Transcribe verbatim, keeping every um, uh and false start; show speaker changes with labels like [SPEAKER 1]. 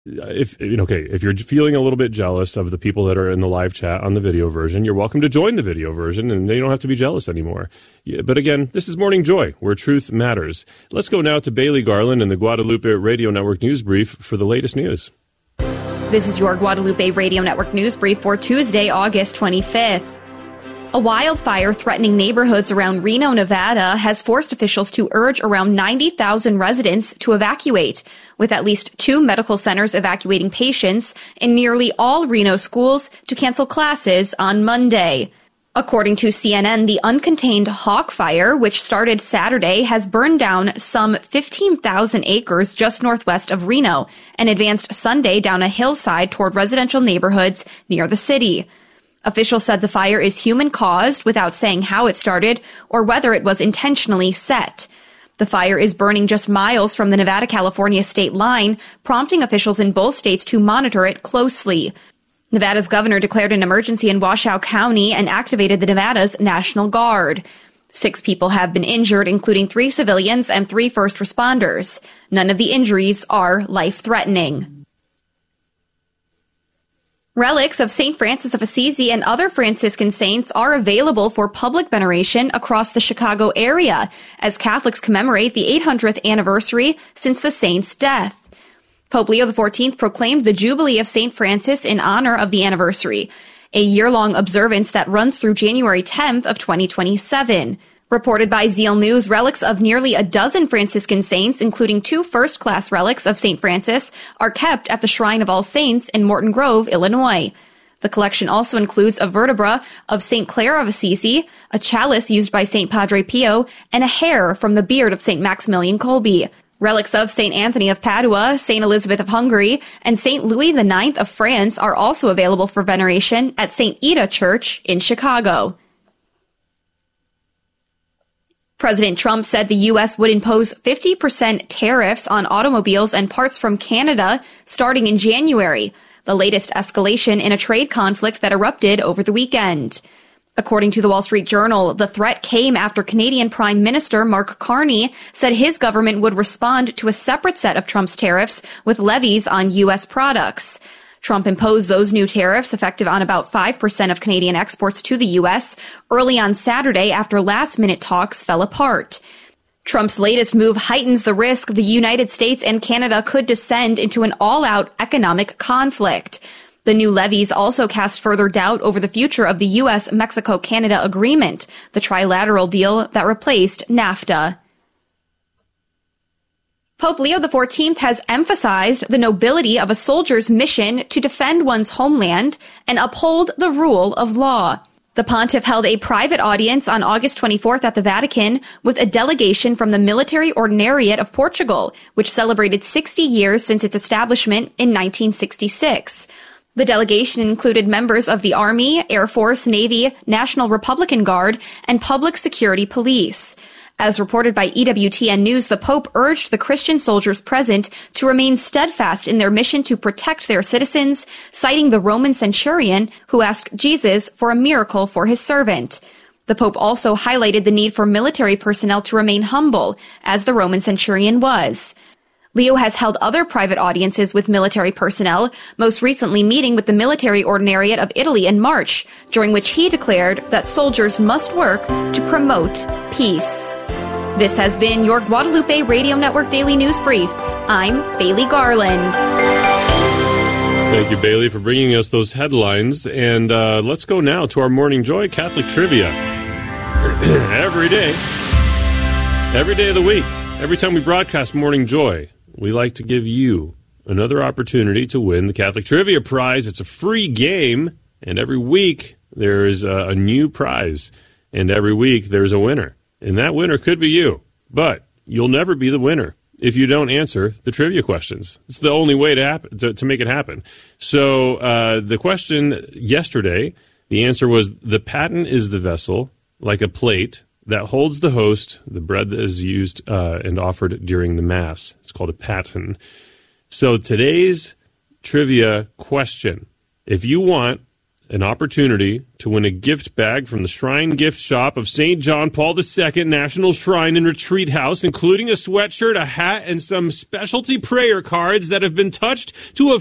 [SPEAKER 1] If you know, okay, if you're feeling a little bit jealous of the people that are in the live chat on the video version, you're welcome to join the video version, and you don't have to be jealous anymore. Yeah, but again, this is Morning Joy, where truth matters. Let's go now to Bailey Garland and the Guadalupe Radio Network News Brief for the latest news.
[SPEAKER 2] This is your Guadalupe Radio Network News Brief for Tuesday, August twenty-fifth. A wildfire threatening neighborhoods around Reno, Nevada, has forced officials to urge around ninety thousand residents to evacuate, with at least two medical centers evacuating patients and nearly all Reno schools to cancel classes on Monday. According to C N N, the uncontained Hawk Fire, which started Saturday, has burned down some fifteen thousand acres just northwest of Reno and advanced Sunday down a hillside toward residential neighborhoods near the city. Officials said the fire is human-caused without saying how it started or whether it was intentionally set. The fire is burning just miles from the Nevada-California state line, prompting officials in both states to monitor it closely. Nevada's governor declared an emergency in Washoe County and activated the Nevada's National Guard. Six people have been injured, including three civilians and three first responders. None of the injuries are life-threatening. Relics of Saint Francis of Assisi and other Franciscan saints are available for public veneration across the Chicago area as Catholics commemorate the eight hundredth anniversary since the saint's death. Pope Leo the fourteenth proclaimed the Jubilee of Saint Francis in honor of the anniversary, a year-long observance that runs through January tenth of twenty twenty-seven. Reported by Zeal News, relics of nearly a dozen Franciscan saints, including two first-class relics of Saint Francis, are kept at the Shrine of All Saints in Morton Grove, Illinois. The collection also includes a vertebra of Saint Clare of Assisi, a chalice used by Saint Padre Pio, and a hair from the beard of Saint Maximilian Kolbe. Relics of Saint Anthony of Padua, Saint Elizabeth of Hungary, and Saint Louis the ninth of France are also available for veneration at Saint Ida Church in Chicago. President Trump said the U S would impose fifty percent tariffs on automobiles and parts from Canada starting in January, the latest escalation in a trade conflict that erupted over the weekend. According to the Wall Street Journal, the threat came after Canadian Prime Minister Mark Carney said his government would respond to a separate set of Trump's tariffs with levies on U S products. Trump imposed those new tariffs effective on about five percent of Canadian exports to the U S early on Saturday after last-minute talks fell apart. Trump's latest move heightens the risk the United States and Canada could descend into an all-out economic conflict. The new levies also cast further doubt over the future of the U S Mexico Canada agreement, the trilateral deal that replaced NAFTA. Pope Leo the fourteenth has emphasized the nobility of a soldier's mission to defend one's homeland and uphold the rule of law. The pontiff held a private audience on August twenty-fourth at the Vatican with a delegation from the Military Ordinariate of Portugal, which celebrated sixty years since its establishment in nineteen sixty-six. The delegation included members of the Army, Air Force, Navy, National Republican Guard, and Public Security Police. As reported by E W T N News, the Pope urged the Christian soldiers present to remain steadfast in their mission to protect their citizens, citing the Roman centurion who asked Jesus for a miracle for his servant. The Pope also highlighted the need for military personnel to remain humble, as the Roman centurion was. Leo has held other private audiences with military personnel, most recently meeting with the Military Ordinariate of Italy in March, during which he declared that soldiers must work to promote peace. This has been your Guadalupe Radio Network Daily News Brief. I'm Bailey Garland.
[SPEAKER 1] Thank you, Bailey, for bringing us those headlines. And uh, let's go now to our Morning Joy Catholic Trivia. Every day, every day of the week, every time we broadcast Morning Joy, we like to give you another opportunity to win the Catholic Trivia Prize. It's a free game, and every week there is a, a new prize, and every week there's a winner. And that winner could be you, but you'll never be the winner if you don't answer the trivia questions. It's the only way to happen, to, to make it happen. So uh, the question yesterday, the answer was, the paten is the vessel, like a plate, that holds the host, the bread that is used uh, and offered during the Mass. It's called a paten. So today's trivia question, if you want an opportunity to win a gift bag from the Shrine Gift Shop of Saint John Paul the Second National Shrine and Retreat House, including a sweatshirt, a hat, and some specialty prayer cards that have been touched to a